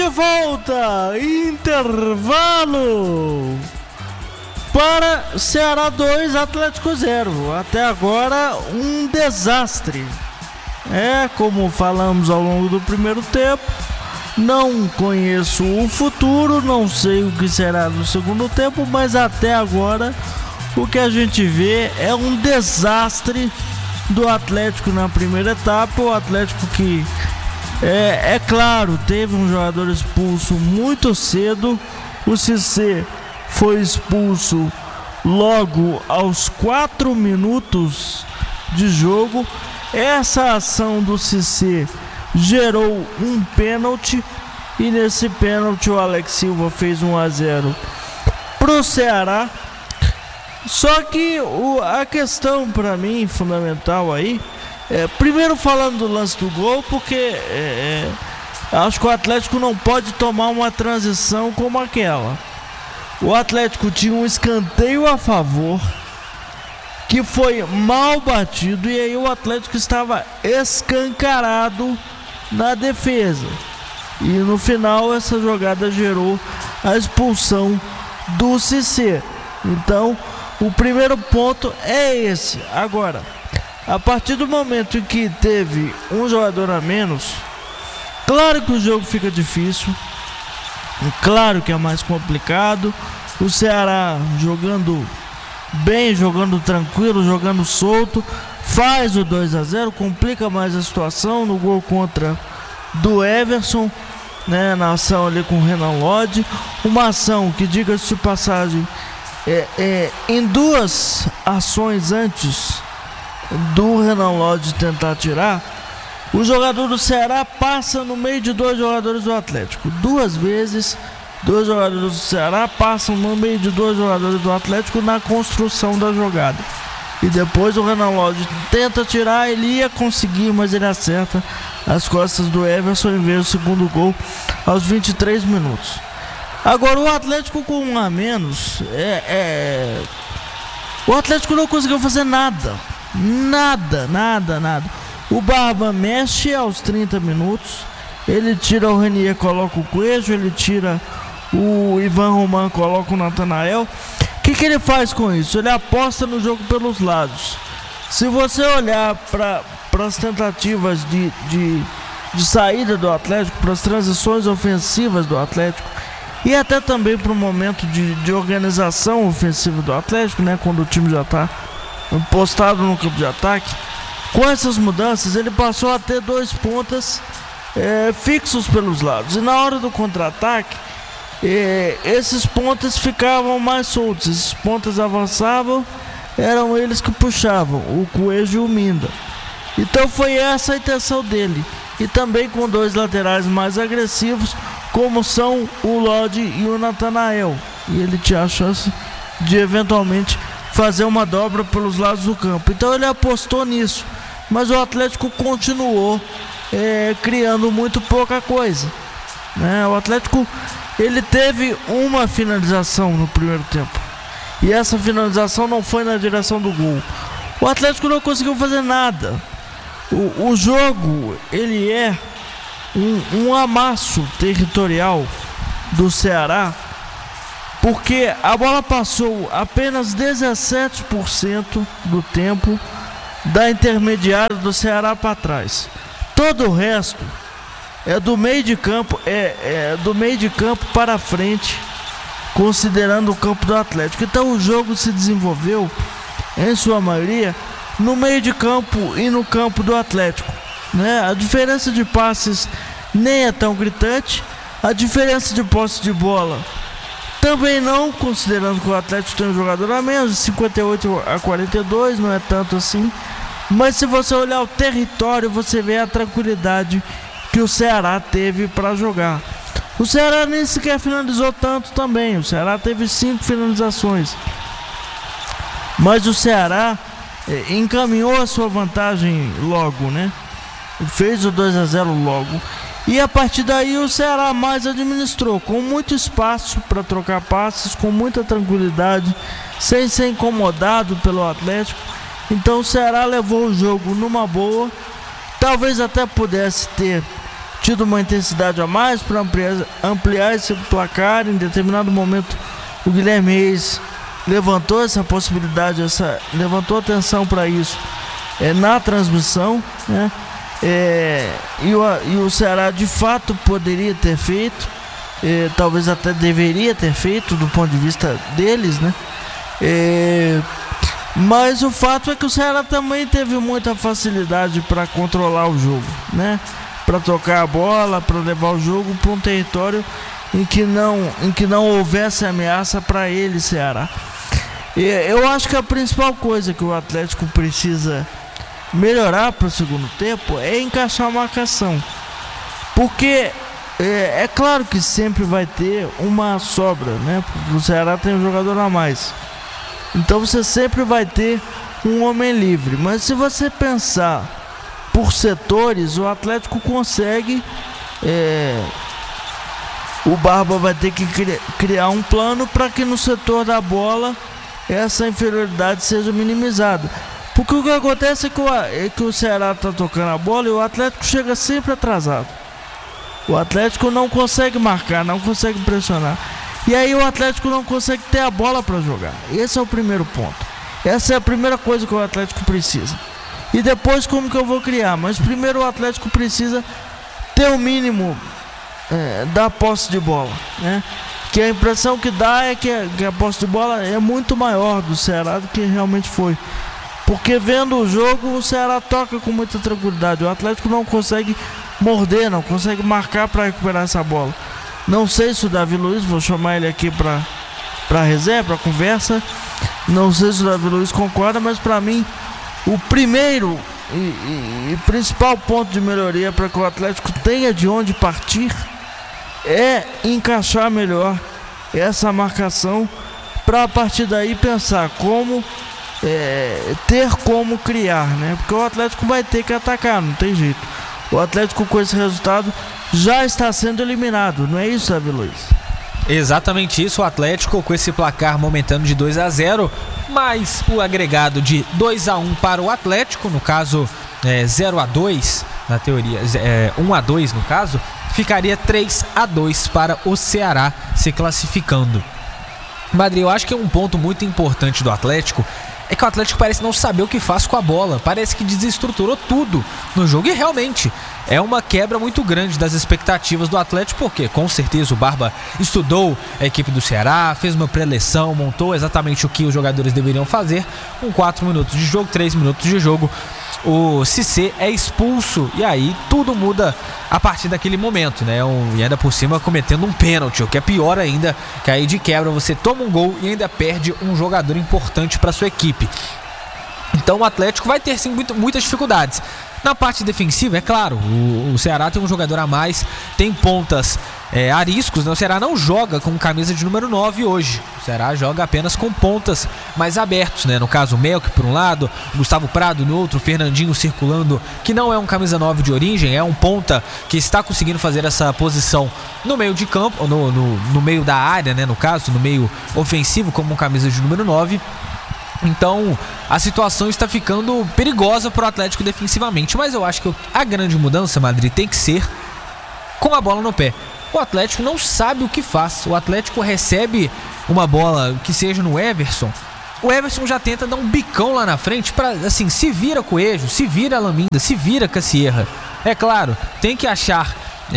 De volta, intervalo para Ceará 2, Atlético 0. Até agora um desastre. Como falamos ao longo do primeiro tempo, não conheço o futuro, não sei o que será no segundo tempo, mas até agora o que a gente vê é um desastre do Atlético na primeira etapa. O Atlético que é claro, teve um jogador expulso muito cedo. O Cissé foi expulso logo aos 4 minutos de jogo. Essa ação do Cissé gerou um pênalti, e nesse pênalti o Alex Silva fez 1-0 pro Ceará. Só que a questão para mim fundamental aí primeiro falando do lance do gol, porque acho que o Atlético não pode tomar uma transição como aquela. O Atlético tinha um escanteio a favor que foi mal batido, e aí o Atlético estava escancarado na defesa, e no final essa jogada gerou a expulsão do Cissé. Então o primeiro ponto é esse. Agora, a partir do momento em que teve um jogador a menos, claro que o jogo fica difícil, claro que é mais complicado. O Ceará jogando bem, jogando tranquilo, jogando solto, faz o 2-0, complica mais a situação no gol contra do Everson, na ação ali com o Renan Lodge. Uma ação que, diga-se de passagem, em duas ações antes do Renan Lodge tentar tirar, o jogador do Ceará passa no meio de dois jogadores do Atlético. Duas vezes, dois jogadores do Ceará passam no meio de dois jogadores do Atlético na construção da jogada. E depois o Renan Lodge tenta tirar, ele ia conseguir, mas ele acerta as costas do Everson e vê o segundo gol aos 23 minutos. Agora o Atlético com um a menos, o Atlético não conseguiu fazer nada. Nada. O Barba mexe aos 30 minutos, ele tira o Renier, coloca o Coelho, ele tira o Ivan Roman, coloca o Natanael. O que ele faz com isso? Ele aposta no jogo pelos lados. Se você olhar para as tentativas de saída do Atlético, para as transições ofensivas do Atlético, e até também para o momento de organização ofensiva do Atlético, quando o time já está postado no campo de ataque, com essas mudanças ele passou a ter dois pontas fixos pelos lados, e na hora do contra-ataque esses pontas ficavam mais soltos, esses pontas avançavam, eram eles que puxavam, o Coelho e o Minda. Então foi essa a intenção dele, e também com dois laterais mais agressivos, como são o Lodge e o Natanael, e ele tinha a chance de eventualmente fazer uma dobra pelos lados do campo. Então ele apostou nisso, mas o Atlético continuou criando muito pouca coisa, O Atlético, ele teve uma finalização no primeiro tempo, e essa finalização não foi na direção do gol. O Atlético não conseguiu fazer nada. O jogo, ele é um amasso territorial do Ceará, porque a bola passou apenas 17% do tempo da intermediária do Ceará para trás. Todo o resto é do meio de campo, do meio de campo para frente, considerando o campo do Atlético. Então o jogo se desenvolveu, em sua maioria, no meio de campo e no campo do Atlético, A diferença de passes nem é tão gritante, a diferença de posse de bola também não, considerando que o Atlético tem um jogador a menos, de 58-42, não é tanto assim. Mas se você olhar o território, você vê a tranquilidade que o Ceará teve para jogar. O Ceará nem sequer finalizou tanto também, o Ceará teve 5 finalizações, mas o Ceará encaminhou a sua vantagem logo, Fez o 2-0 logo. E a partir daí o Ceará mais administrou, com muito espaço para trocar passes, com muita tranquilidade, sem ser incomodado pelo Atlético. Então o Ceará levou o jogo numa boa. Talvez até pudesse ter tido uma intensidade a mais para ampliar esse placar. Em determinado momento o Guilherme Reis levantou essa possibilidade, levantou atenção para isso na transmissão, né? E o Ceará de fato poderia ter feito, talvez até deveria ter feito do ponto de vista deles, né? Mas o fato é que o Ceará também teve muita facilidade para controlar o jogo, né? Para tocar a bola, para levar o jogo para um território em que não houvesse ameaça para ele, Ceará. Eu acho que a principal coisa que o Atlético precisa melhorar para o segundo tempo é encaixar a marcação, porque é claro que sempre vai ter uma sobra, né? Porque o Ceará tem um jogador a mais, então você sempre vai ter um homem livre. Mas se você pensar por setores, o Atlético consegue. O Barba vai ter que criar um plano para que no setor da bola essa inferioridade seja minimizada. Porque o que acontece é que o Ceará está tocando a bola e o Atlético chega sempre atrasado. O Atlético não consegue marcar, não consegue pressionar. E aí o Atlético não consegue ter a bola para jogar. Esse é o primeiro ponto. Essa é a primeira coisa que o Atlético precisa. E depois como que eu vou criar? Mas primeiro o Atlético precisa ter o mínimo da posse de bola, né? Que a impressão que dá é que a posse de bola é muito maior do Ceará do que realmente foi. Porque vendo o jogo, o Ceará toca com muita tranquilidade. O Atlético não consegue morder, não consegue marcar para recuperar essa bola. Não sei se o Davi Luiz, vou chamar ele aqui para resenha, para conversa. Não sei se o Davi Luiz concorda, mas para mim o primeiro e principal ponto de melhoria para que o Atlético tenha de onde partir é encaixar melhor essa marcação, para a partir daí pensar como ter como criar, né? Porque o Atlético vai ter que atacar, não tem jeito. O Atlético com esse resultado já está sendo eliminado, não é isso, Davi Luiz? Exatamente isso, o Atlético com esse placar momentâneo de 2-0, mais o agregado de 2-1 para o Atlético, no caso 0-2 na teoria, 1-2 no caso, ficaria 3-2 para o Ceará se classificando. Madri, eu acho que um ponto muito importante do Atlético é que o Atlético parece não saber o que faz com a bola, parece que desestruturou tudo no jogo e realmente é uma quebra muito grande das expectativas do Atlético, porque com certeza o Barba estudou a equipe do Ceará, fez uma pré-eleção, montou exatamente o que os jogadores deveriam fazer. Com 4 minutos de jogo, 3 minutos de jogo, o Cissé é expulso e aí tudo muda a partir daquele momento, né? E ainda por cima cometendo um pênalti, o que é pior ainda, que aí de quebra você toma um gol e ainda perde um jogador importante para sua equipe. Então o Atlético vai ter sim muitas dificuldades. Na parte defensiva, é claro, o Ceará tem um jogador a mais, tem pontas ariscos, né? O Ceará não joga com camisa de número 9 hoje. O Ceará joga apenas com pontas mais abertos, né? No caso, o Melk por um lado, o Gustavo Prado no outro, o Fernandinho circulando, que não é um camisa 9 de origem, é um ponta que está conseguindo fazer essa posição no meio de campo, no meio da área, né? No caso, no meio ofensivo, como um camisa de número 9. Então a situação está ficando perigosa para o Atlético defensivamente, mas eu acho que a grande mudança, Madrid, tem que ser com a bola no pé. O Atlético não sabe o que faz. O Atlético recebe uma bola que seja no Everson, o Everson já tenta dar um bicão lá na frente para, assim, se vira Coelho, se vira Laminda, se vira Cassierra. É claro, tem que achar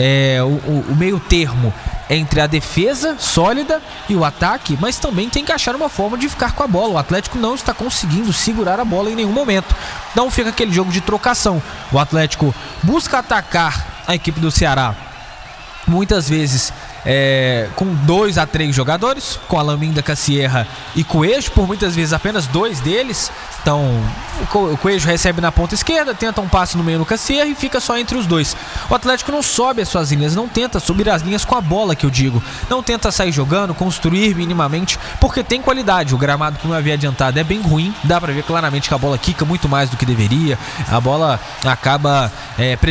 o meio termo entre a defesa sólida e o ataque, mas também tem que achar uma forma de ficar com a bola. O Atlético não está conseguindo segurar a bola em nenhum momento. Não fica aquele jogo de trocação. O Atlético busca atacar a equipe do Ceará muitas vezes com 2 a 3 jogadores, com a Laminda, Cassierra e Coelho, por muitas vezes apenas 2 deles. Então o Coelho recebe na ponta esquerda, tenta um passe no meio no Cassierra e fica só entre os dois. O Atlético não sobe as suas linhas, não tenta subir as linhas com a bola, que eu digo, não tenta sair jogando, construir minimamente, porque tem qualidade. O gramado, como eu havia adiantado, é bem ruim, dá pra ver claramente que a bola quica muito mais do que deveria, a bola acaba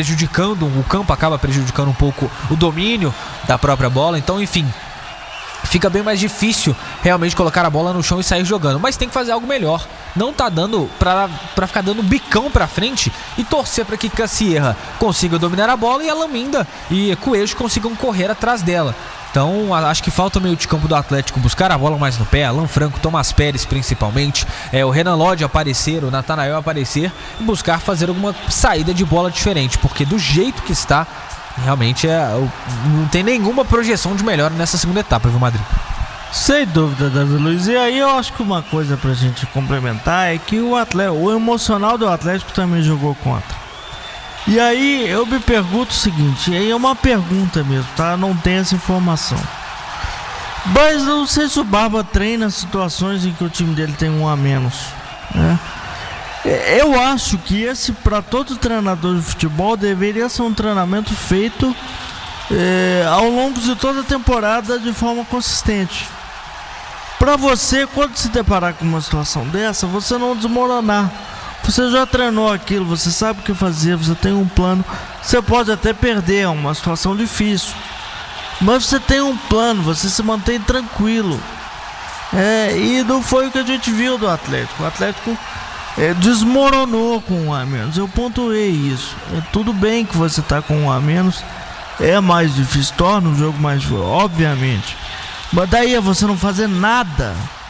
prejudicando, o campo acaba prejudicando um pouco o domínio da própria bola. Então, enfim, fica bem mais difícil realmente colocar a bola no chão e sair jogando. Mas tem que fazer algo melhor. Não tá dando pra ficar dando bicão pra frente e torcer pra que Cassierra consiga dominar a bola e a Laminda e Coelho consigam correr atrás dela. Então acho que falta o meio de campo do Atlético buscar a bola mais no pé, Alan Franco, Tomás Pérez principalmente, o Renan Lodge aparecer, o Natanael aparecer e buscar fazer alguma saída de bola diferente, porque do jeito que está, realmente não tem nenhuma projeção de melhora nessa segunda etapa, viu, Madrid? Sem dúvida, Davi Luiz. E aí eu acho que uma coisa pra gente complementar é que o emocional do Atlético também jogou contra. E aí eu me pergunto o seguinte, e aí é uma pergunta mesmo, tá? Não tem essa informação. Mas não sei se o Barba treina situações em que o time dele tem um a menos, né? Eu acho que esse, para todo treinador de futebol, deveria ser um treinamento feito ao longo de toda a temporada de forma consistente. Para você, quando se deparar com uma situação dessa, você não desmoronar. Você já treinou aquilo, você sabe o que fazer, você tem um plano. Você pode até perder, é uma situação difícil, mas você tem um plano, você se mantém tranquilo. E não foi o que a gente viu do Atlético. O Atlético desmoronou com um a menos. Eu pontuei isso. Tudo bem que você está com um a menos, é mais difícil, torna o jogo mais difícil, obviamente. Mas daí você não fazer nada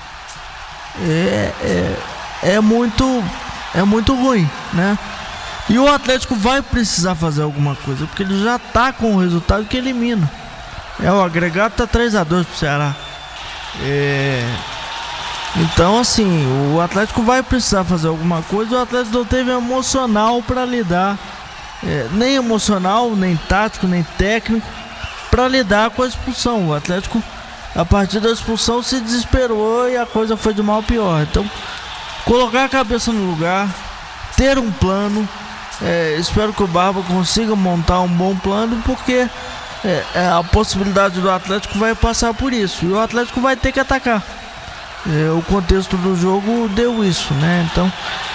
é muito ruim, né? E o Atlético vai precisar fazer alguma coisa, porque ele já tá com o resultado que elimina. O agregado tá 3-2 pro Ceará. Então assim, o Atlético vai precisar fazer alguma coisa. O Atlético não teve emocional para lidar, nem emocional, nem tático, nem técnico, para lidar com a expulsão. O Atlético, a partir da expulsão, se desesperou e a coisa foi de mal a pior. Então, colocar a cabeça no lugar, ter um plano. Espero que o Barba consiga montar um bom plano, porque a possibilidade do Atlético vai passar por isso, e o Atlético vai ter que atacar. O contexto do jogo deu isso, né? Então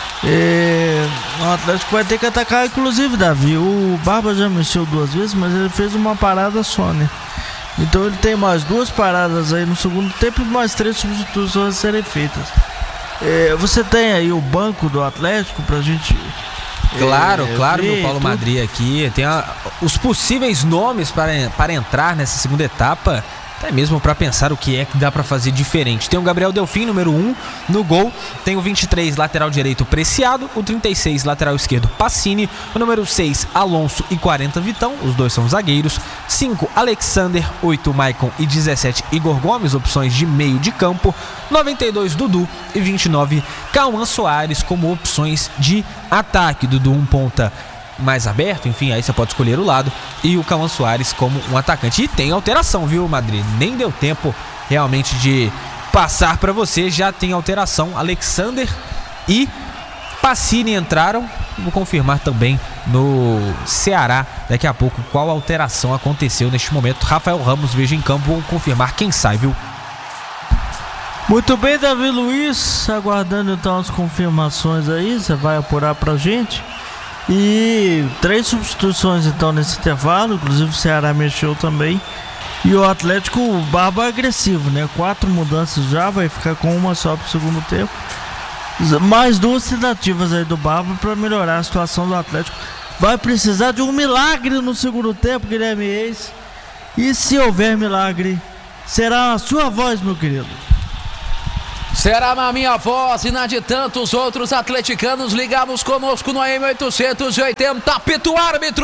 o Atlético vai ter que atacar. Inclusive, Davi, o Barba já mexeu 2 vezes, mas ele fez uma parada só, né? Então ele tem mais 2 paradas aí no segundo tempo e mais 3 substituições a serem feitas. Você tem aí o banco do Atlético pra gente... Claro, meu Paulo Madri aqui. Tem os possíveis nomes para entrar nessa segunda etapa, até mesmo para pensar o que é que dá para fazer diferente. Tem o Gabriel Delfim, número 1, no gol. Tem o 23, lateral direito, Preciado. O 36, lateral esquerdo, Pacini. O número 6, Alonso. E 40, Vitão. Os dois são zagueiros. 5, Alexander. 8, Maicon. E 17, Igor Gomes. Opções de meio de campo. 92, Dudu. E 29, Cauã Soares como opções de ataque. Dudu, um ponta mais aberto, enfim, aí você pode escolher o lado, e o Cauã Soares como um atacante. E tem alteração, viu, Madrid? Nem deu tempo realmente de passar para você, já tem alteração. Alexander e Pacini entraram. Vou confirmar também no Ceará daqui a pouco qual alteração aconteceu neste momento. Rafael Ramos, veja em campo, vou confirmar quem sai, viu? Muito bem, Davi Luiz, aguardando então as confirmações aí, você vai apurar pra gente. E 3 substituições então nesse intervalo, inclusive o Ceará mexeu também. E o Atlético, o Barba agressivo, né? 4 mudanças já, vai ficar com uma só pro segundo tempo. Mais 2 tentativas aí do Barba para melhorar a situação do Atlético. Vai precisar de um milagre no segundo tempo, Guilherme Reis. E se houver milagre, será a sua voz, meu querido. Será na minha voz e na de tantos outros atleticanos ligados conosco no AM 880. Apita o árbitro!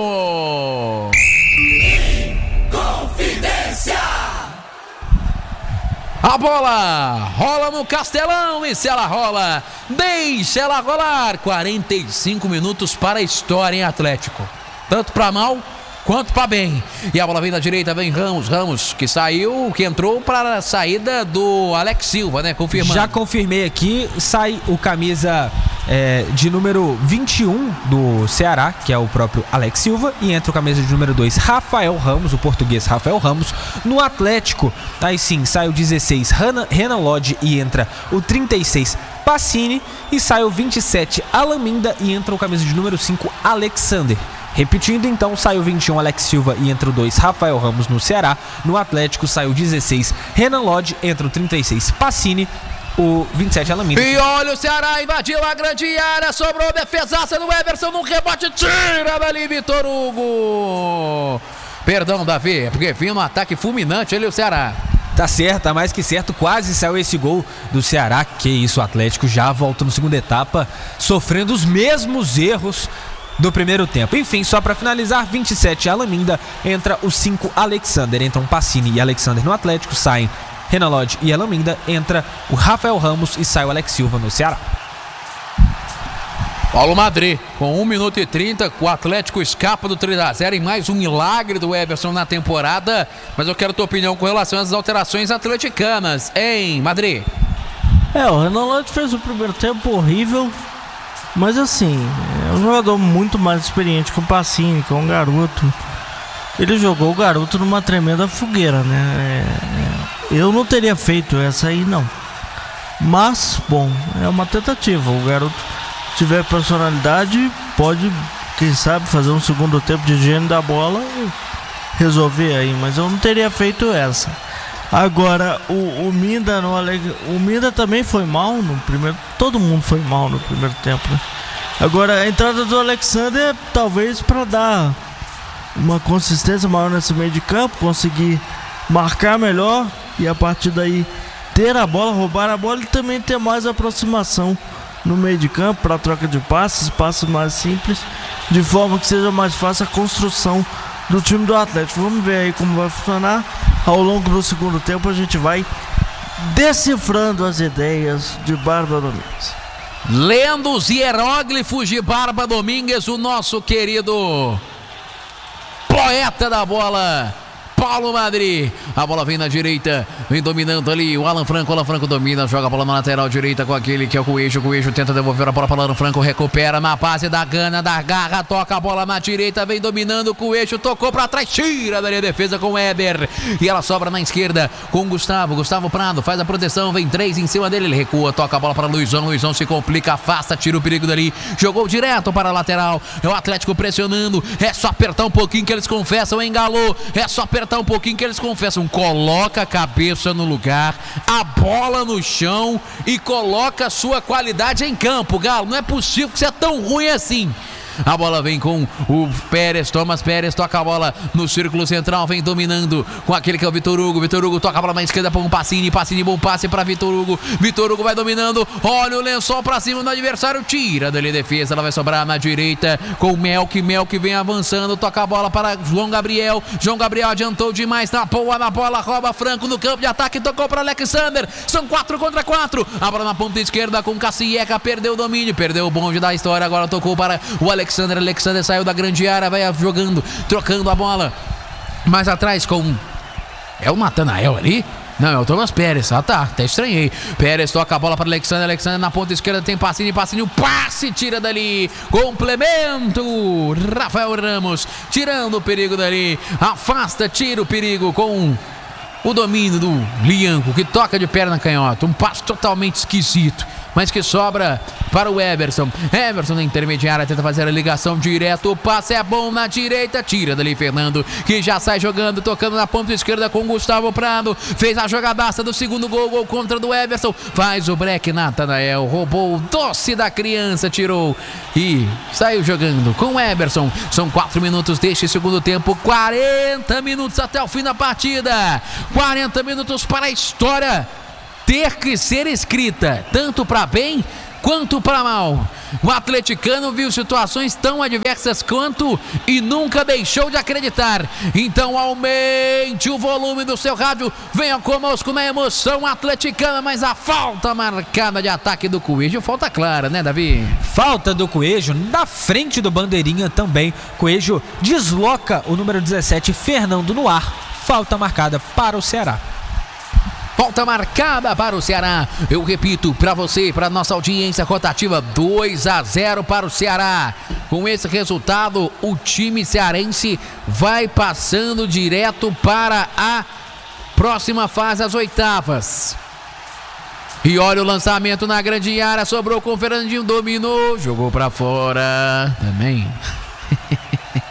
Confidência! A bola rola no Castelão, e se ela rola, deixa ela rolar. 45 minutos para a história em Atlético. Tanto para mal quanto para bem. E a bola vem da direita, vem Ramos, que saiu, que entrou para a saída do Alex Silva, né? Confirmando. Já confirmei aqui, sai o camisa de número 21 do Ceará, que é o próprio Alex Silva, e entra o camisa de número 2, Rafael Ramos, o português Rafael Ramos. No Atlético, aí sim, sai o 16, Renan Lodge, e entra o 36, Pacini, e sai o 27, Alaminda, e entra o camisa de número 5, Alexander. Repetindo então, saiu 21 Alex Silva e entra o 2 Rafael Ramos no Ceará. No Atlético saiu 16 Renan Lodge, entra o 36 Pacini, o 27 Alamino. E olha o Ceará, invadiu a grande área, sobrou defesaça do Everson, num rebote, tira dali Vitor Hugo. Perdão, Davi, é porque vinha no ataque fulminante ele o Ceará. Tá certo, tá mais que certo, quase saiu esse gol do Ceará. Que isso, o Atlético já volta na segunda etapa, sofrendo os mesmos erros do primeiro tempo. Enfim, só para finalizar, 27 Alaminda, entra o 5 Alexander. Entram Pacini e Alexander no Atlético, saem Renan Lodge e Alaminda, entra o Rafael Ramos e sai o Alex Silva no Ceará. Paulo Madri, com 1 minuto e 30, o Atlético escapa do 3-0 em mais um milagre do Everson na temporada. Mas eu quero a tua opinião com relação às alterações atleticanas, hein, Madri? O Renan Lodge fez o primeiro tempo horrível, mas assim, é um jogador muito mais experiente que o Pacini, que é um garoto. Ele jogou o garoto numa tremenda fogueira, né? Eu não teria feito essa aí, não. Mas, bom, é uma tentativa. O garoto tiver personalidade, pode, quem sabe, fazer um segundo tempo de higiene da bola e resolver aí, mas eu não teria feito essa. Agora, o Minda também foi mal no primeiro, todo mundo foi mal no primeiro tempo, né? Agora, a entrada do Alexander, talvez para dar uma consistência maior nesse meio de campo, conseguir marcar melhor e a partir daí ter a bola, roubar a bola e também ter mais aproximação no meio de campo para troca de passes mais simples, de forma que seja mais fácil a construção do time do Atlético. Vamos ver aí como vai funcionar. Ao longo do segundo tempo a gente vai decifrando as ideias de Barba Domingues. Lendo os hieróglifos de Barba Domingues, o nosso querido poeta da bola, Paulo Madri. A bola vem na direita, vem dominando ali o Alan Franco domina, joga a bola na lateral direita com aquele que é o Coelho tenta devolver a bola para o Alan Franco, recupera na base da gana, da garra, toca a bola na direita, vem dominando o Coelho, tocou para trás, tira da defesa com o Eber, e ela sobra na esquerda com o Gustavo Prado, faz a proteção, vem 3 em cima dele, ele recua, toca a bola para Luizão se complica, afasta, tira o perigo dali, jogou direto para a lateral, é o Atlético pressionando, é só apertar um pouquinho que eles confessam, engalou, é só apertar um pouquinho que eles confessam, coloca a cabeça no lugar, a bola no chão e coloca a sua qualidade em campo, Galo, não é possível que você é tão ruim assim. A bola vem com o Pérez, Thomas Pérez toca a bola no círculo central, vem dominando com aquele que é o Vitor Hugo toca a bola na esquerda para um Pacini, bom passe para Vitor Hugo vai dominando, olha o lençol para cima do adversário, tira dele defesa, ela vai sobrar na direita com o Melk vem avançando, toca a bola para João Gabriel adiantou demais na bola, rouba Franco no campo de ataque, tocou para Alexander, são 4 contra 4, a bola na ponta esquerda com Cacieca, perdeu o domínio, perdeu o bonde da história, agora tocou para o Alexander saiu da grande área, vai jogando, trocando a bola mais atrás com... É o Natanael ali? Não, é o Thomas Pérez, até estranhei. Pérez toca a bola para Alexander na ponta esquerda tem Pacini, o passe, tira dali, complemento, Rafael Ramos, tirando o perigo dali, afasta, tira o perigo com o domínio do Lianco, que toca de perna canhota, um passe totalmente esquisito, mas que sobra para o Everson na intermediária, tenta fazer a ligação direto, o passe é bom na direita, tira dali Fernando, que já sai jogando, tocando na ponta esquerda com Gustavo Prado, fez a jogadaça do segundo gol contra do Everson, faz o break, Natanael roubou o doce da criança, tirou e saiu jogando com o Everson. São 4 minutos deste segundo tempo, 40 minutos até o fim da partida, 40 minutos para a história ter que ser escrita, tanto para bem quanto para mal. O atleticano viu situações tão adversas quanto e nunca deixou de acreditar. Então aumente o volume do seu rádio, venha conosco na emoção atleticana, mas a falta marcada de ataque do Coelho, falta clara, né, Davi? Falta do Coelho na frente do bandeirinha também. Coelho desloca o número 17 Fernando no ar, falta marcada para o Ceará. Falta marcada para o Ceará. Eu repito para você, para nossa audiência rotativa, 2-0 para o Ceará. Com esse resultado, o time cearense vai passando direto para a próxima fase, as oitavas. E olha o lançamento na grande área, sobrou com o Fernandinho, dominou, jogou para fora também.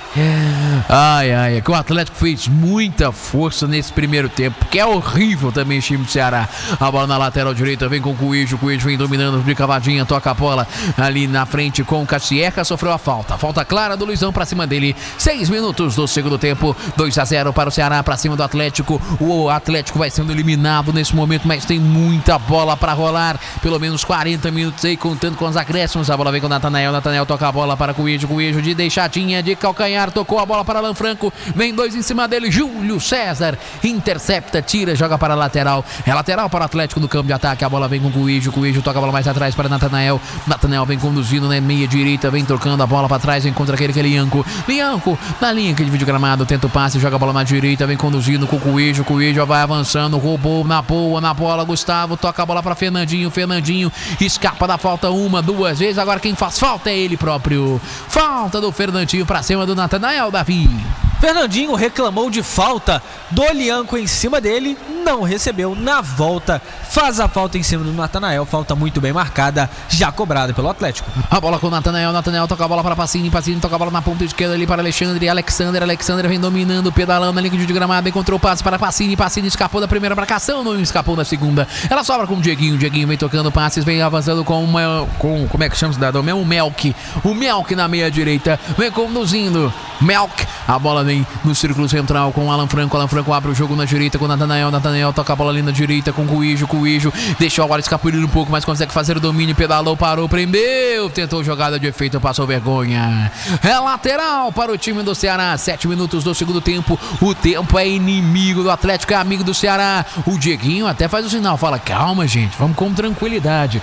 É que o Atlético fez muita força nesse primeiro tempo, que é horrível também o time do Ceará. A bola na lateral direita, vem com o Coelho vem dominando de cavadinha, toca a bola ali na frente com o Cassierca, sofreu a falta clara do Luizão pra cima dele. 6 minutos do segundo tempo, 2-0 para o Ceará, pra cima do Atlético. O Atlético vai sendo eliminado nesse momento, mas tem muita bola pra rolar, pelo menos 40 minutos aí, contando com os acréscimos. A bola vem com o Natanael toca a bola para Coelho de deixadinha de calcanhar, tocou a bola para Alan Franco, vem 2 em cima dele, Júlio César intercepta, tira, joga para a lateral, é lateral para o Atlético no campo de ataque. A bola vem com o Coelho toca a bola mais atrás para Natanael vem conduzindo na meia direita, vem trocando a bola para trás, encontra aquele que é Lianco na linha que divide o gramado, tenta o passe, joga a bola na direita, vem conduzindo com o Coelho vai avançando, roubou na bola, Gustavo toca a bola para Fernandinho escapa da falta 1, 2 vezes, agora quem faz falta é ele próprio, falta do Fernandinho para cima do Natanael, Davi. Fernandinho reclamou de falta do Lianco em cima dele, não recebeu, na volta faz a falta em cima do Natanael, falta muito bem marcada, já cobrada pelo Atlético. A bola com o Natanael toca a bola para Pacini toca a bola na ponta esquerda ali para Alexandre vem dominando, pedalando na linha de gramado, encontrou o passe para Pacini escapou da primeira marcação, não escapou da segunda, ela sobra com o Dieguinho vem tocando passes, vem avançando com como é que chama o cidadão mesmo? O Melk na meia direita, vem conduzindo, Melk, a bola vem no círculo central com o Alan Franco abre o jogo na direita com o Natanael toca a bola ali na direita com o Coelho, deixou a bola escapulir um pouco, mas consegue fazer o domínio, pedalou, parou, prendeu, tentou jogada de efeito, passou vergonha, é lateral para o time do Ceará. 7 minutos do segundo tempo, o tempo é inimigo do Atlético, é amigo do Ceará. O Dieguinho até faz o sinal, fala, calma gente, vamos com tranquilidade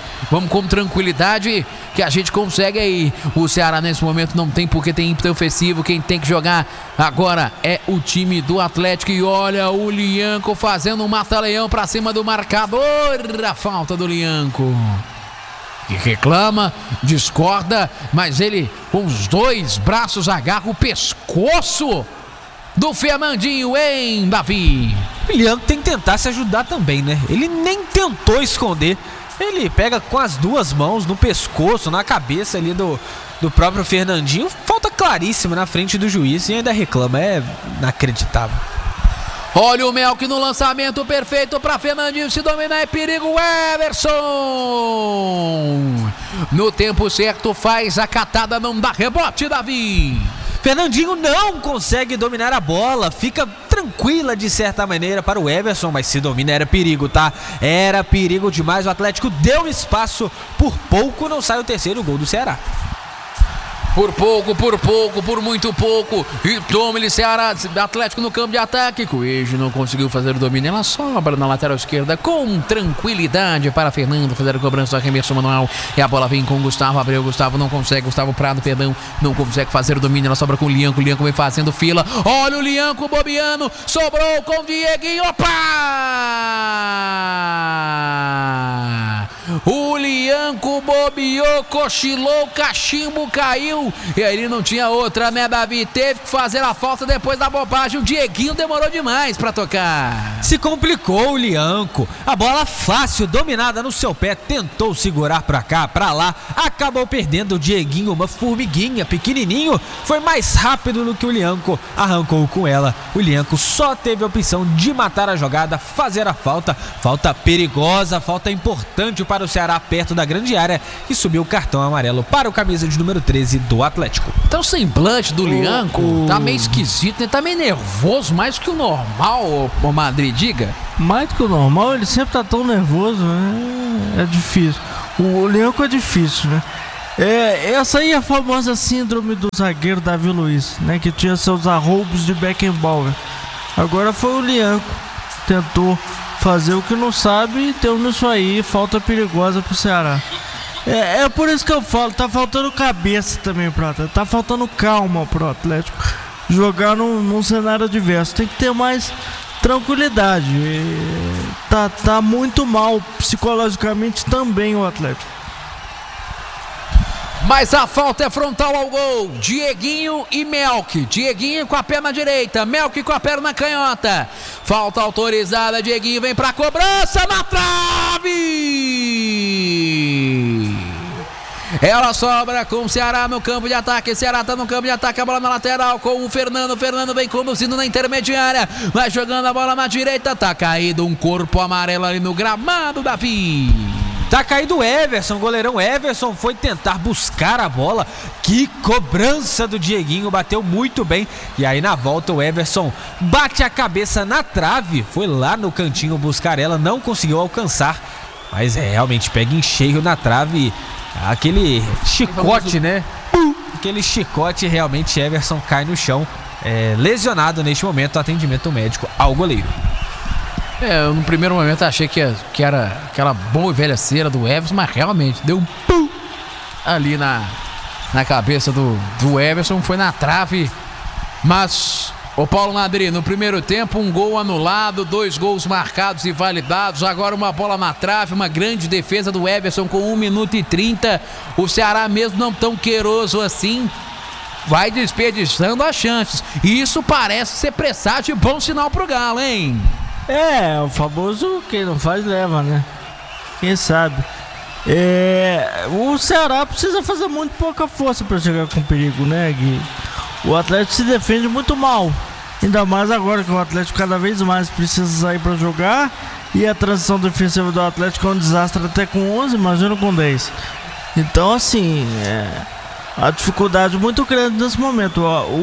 que a gente consegue aí. O Ceará nesse momento não tem porque tem ímpeto ofensivo, quem tem que jogar agora é o time do Atlético. E olha o Lianco fazendo um mata-leão pra cima do marcador. A falta do Lianco, que reclama, discorda, mas ele com os 2 braços agarra o pescoço do Fernandinho, hein, Davi? O Lianco tem que tentar se ajudar também, né? Ele nem tentou esconder, ele pega com as 2 mãos no pescoço, na cabeça ali do próprio Fernandinho, falta claríssima na frente do juiz e ainda reclama, é inacreditável. Olha o Melk no lançamento perfeito para Fernandinho, se dominar é perigo, Everson no tempo certo faz a catada, não dá rebote, Davi. Fernandinho não consegue dominar a bola, fica tranquila de certa maneira para o Everson, mas se domina era perigo, tá? Era perigo demais, o Atlético deu espaço, por pouco não sai o terceiro gol do Ceará. Por muito pouco. E toma ele, Ceará, Atlético no campo de ataque. Coelho não conseguiu fazer o domínio. Ela sobra na lateral esquerda com tranquilidade para Fernando fazer a cobrança, arremesso manual. E a bola vem com o Gustavo. Abreu, Gustavo não consegue. Gustavo Prado, perdão, não consegue fazer o domínio. Ela sobra com o Lianco. O Lianco vem fazendo fila. Olha o Lianco bobeando. Sobrou com o Dieguinho. Opa! O Lianco bobeou, cochilou, o cachimbo caiu. E aí não tinha outra, né, Davi? Teve que fazer a falta depois da bobagem. O Dieguinho demorou demais pra tocar. Se complicou o Lianco. A bola fácil, dominada no seu pé. Tentou segurar pra cá, pra lá. Acabou perdendo o Dieguinho, uma formiguinha, pequenininho. Foi mais rápido do que o Lianco. Arrancou com ela. O Lianco só teve a opção de matar a jogada, fazer a falta. Falta perigosa, falta importante para o Ceará perto da grande área. E subiu o cartão amarelo para o camisa de número 13 do Atlético. Então o semblante do Lianco tá meio esquisito, né? Tá meio nervoso, mais que o normal, o Madrid, diga. Mais do que o normal, ele sempre tá tão nervoso, né? É difícil. O Lianco é difícil, né? Essa aí é a famosa síndrome do zagueiro Davi Luiz, né? Que tinha seus arroubos de Beckenbauer. Agora foi o Lianco. Tentou fazer o que não sabe e deu nisso aí, falta perigosa pro Ceará. É por isso que eu falo, tá faltando cabeça também pro Atlético, tá faltando calma pro Atlético jogar num cenário adverso, tem que ter mais tranquilidade. Tá muito mal psicologicamente também o Atlético. Mas a falta é frontal ao gol. Dieguinho e Melk. Dieguinho com a perna direita, Melk com a perna canhota. Falta autorizada, Dieguinho vem pra cobrança na trave. Ela sobra com o Ceará no campo de ataque. Ceará tá no campo de ataque, a bola na lateral com o Fernando. Fernando vem conduzindo na intermediária, vai jogando a bola na direita. Tá caído um corpo amarelo ali no gramado, Davi. Tá caído o Everson, o goleirão Everson foi tentar buscar a bola. Que cobrança do Dieguinho, bateu muito bem. E aí na volta o Everson bate a cabeça na trave, foi lá no cantinho buscar ela, não conseguiu alcançar. Mas realmente pega em cheio na trave, aquele chicote, né? Aquele chicote, realmente Everson cai no chão, lesionado neste momento, atendimento médico ao goleiro. Eu no primeiro momento achei que era aquela boa e velha cera do Everson, mas realmente deu um pum ali na cabeça do Everson, foi na trave. Mas o Paulo Madri, no primeiro tempo, um gol anulado, 2 gols marcados e validados. Agora uma bola na trave, uma grande defesa do Everson com 1 minuto e 30. O Ceará, mesmo não tão queiroso assim, vai desperdiçando as chances. E isso parece ser presságio de bom sinal pro Galo, hein? O famoso quem não faz leva, né? Quem sabe? O Ceará precisa fazer muito pouca força para chegar com perigo, né, Gui? O Atlético se defende muito mal. Ainda mais agora que o Atlético cada vez mais precisa sair para jogar. E a transição defensiva do Atlético é um desastre até com 11, imagina com 10. Então, assim, a dificuldade muito grande nesse momento.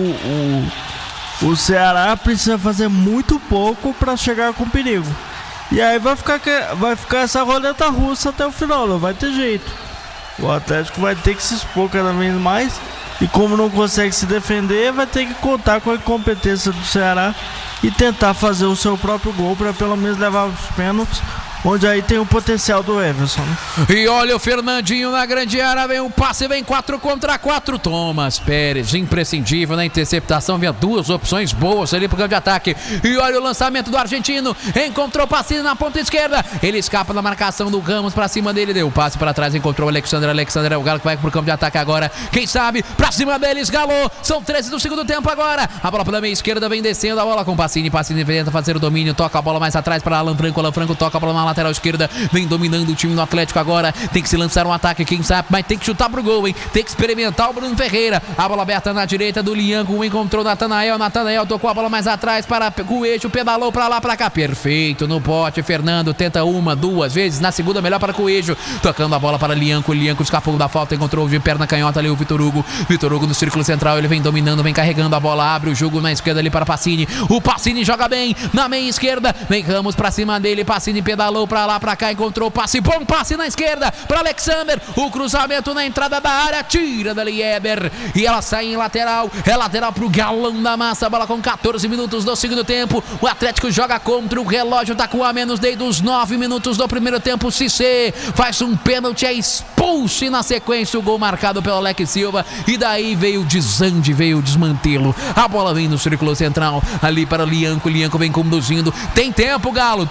O Ceará precisa fazer muito pouco para chegar com perigo. E aí vai ficar essa roleta russa até o final, não vai ter jeito. O Atlético vai ter que se expor cada vez mais. E como não consegue se defender, vai ter que contar com a incompetência do Ceará e tentar fazer o seu próprio gol para pelo menos levar os pênaltis, onde aí tem o potencial do Everson, né? E olha o Fernandinho na grande área, vem um passe, vem 4 contra 4. Thomas Pérez, imprescindível na interceptação, havia 2 opções boas ali pro campo de ataque. E olha o lançamento do argentino, encontrou passe na ponta esquerda, ele escapa da marcação do Ramos, pra cima dele, deu passe pra trás, encontrou o Alexandre é o Galo que vai pro campo de ataque agora, quem sabe, pra cima dele, esgalou, são 13 do segundo tempo agora, a bola pela meia esquerda vem descendo, a bola com Pacini tenta fazer o domínio, toca a bola mais atrás para Alan Franco toca a bola na lateral esquerda, vem dominando o time do Atlético agora, tem que se lançar um ataque, quem sabe, mas tem que chutar pro gol, hein, tem que experimentar o Bruno Ferreira, a bola aberta na direita do Lianco, encontrou Natanael tocou a bola mais atrás para o eixo, pedalou pra lá, pra cá, perfeito no pote, Fernando tenta 1, 2 vezes, na segunda melhor para Coelho, tocando a bola para Lianco escapou da falta, encontrou de perna canhota ali o Vitor Hugo no círculo central, ele vem dominando, vem carregando a bola, abre o jogo na esquerda ali para Pacini, o Pacini joga bem, na meia esquerda, vem Ramos pra cima dele, Pacini pedalou pra lá, pra cá, encontrou passe, bom passe na esquerda para Alexander, o cruzamento na entrada da área, tira da Lieber e ela sai em lateral, é lateral pro Galão da Massa, bola com 14 minutos do segundo tempo, o Atlético joga contra o relógio, tá com a menos desde os 9 minutos do primeiro tempo, Cissé faz um pênalti, é expulso e na sequência o gol marcado pelo Alex Silva e daí veio o desande, veio o desmantelo, a bola vem no círculo central, ali para Lianco vem conduzindo, tem tempo Galo,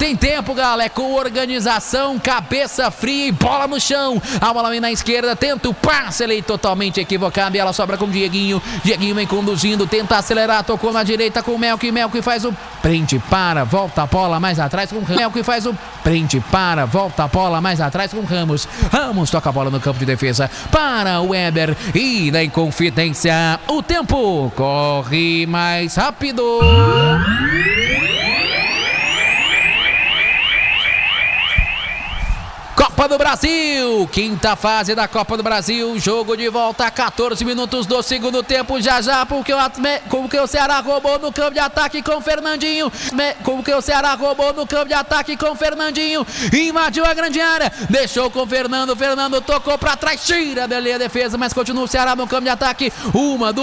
é com organização, cabeça fria e bola no chão, a bola vem na esquerda, tenta o passe ali totalmente equivocado e ela sobra com Dieguinho vem conduzindo, tenta acelerar, tocou na direita com o Melk faz o prende, para, volta a bola mais atrás com o Ramos, faz o prende, para, volta a bola mais atrás com o Ramos toca a bola no campo de defesa para o Weber e na Inconfidência o tempo corre mais rápido. Copa do Brasil, quinta fase da Copa do Brasil, jogo de volta, 14 minutos do segundo tempo, já porque o Ceará roubou no campo de ataque com Fernandinho, invadiu a grande área, deixou com Fernando tocou pra trás, tira dali a defesa, mas continua o Ceará no campo de ataque, 1, 2